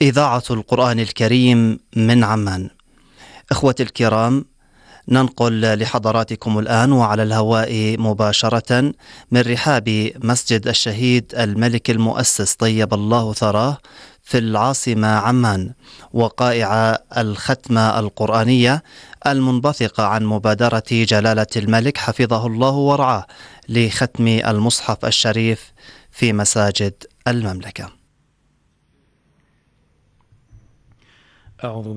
إذاعة القرآن الكريم من عمان. إخوتي الكرام، ننقل لحضراتكم الآن وعلى الهواء مباشرة من رحاب مسجد الشهيد الملك المؤسس طيب الله ثراه في العاصمة عمان، وقائع الختمة القرآنية المنبثقة عن مبادرة جلالة الملك حفظه الله ورعاه لختم المصحف الشريف في مساجد المملكة. أعوذ